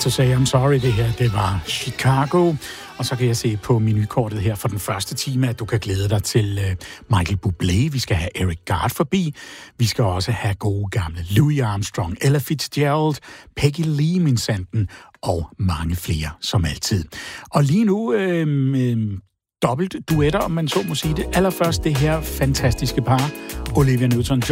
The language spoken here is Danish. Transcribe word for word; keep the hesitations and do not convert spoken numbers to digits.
To Say I'm Sorry, det her, det var Chicago. Og så kan jeg se på menukortet her for den første time, at du kan glæde dig til uh, Michael Bublé. Vi skal have Eric Gard forbi. Vi skal også have gode gamle Louis Armstrong, Ella Fitzgerald, Peggy Lee, min sanden, og mange flere, som altid. Og lige nu, øh, øh, dobbelt duetter, om man så må sige det. Allerførst det her fantastiske par, Olivia Newton-John